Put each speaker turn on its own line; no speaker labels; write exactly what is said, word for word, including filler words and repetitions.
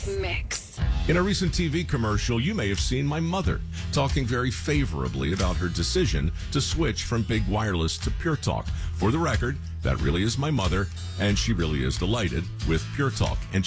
Mix.
In a recent T V commercial, you may have seen my mother talking very favorably about her decision to switch from Big Wireless to Pure Talk. For the record, that really is my mother, and she really is delighted with Pure Talk. And